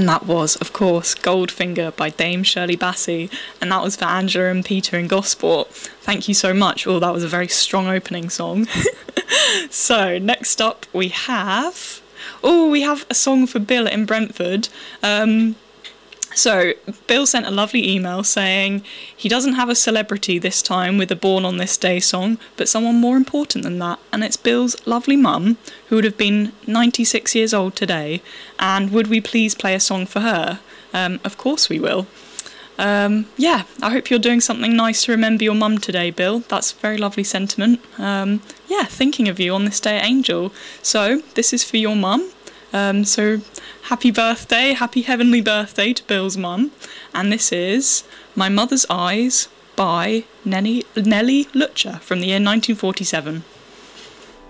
And that was, of course, Goldfinger by Dame Shirley Bassey. And that was for Angela and Peter in Gosport. Thank you so much. Oh, that was a very strong opening song. So, next up we have a song for Bill in Brentford. So, Bill sent a lovely email saying he doesn't have a celebrity this time with a Born on This Day song, but someone more important than that, and it's Bill's lovely mum, who would have been 96 years old today, and would we please play a song for her? Of course we will. I hope you're doing something nice to remember your mum today, Bill. That's a very lovely sentiment. Thinking of you on this day, Angel. So, this is for your mum. So happy birthday, happy heavenly birthday to Bill's mum. And this is My Mother's Eyes by Nellie Lutcher from the year 1947.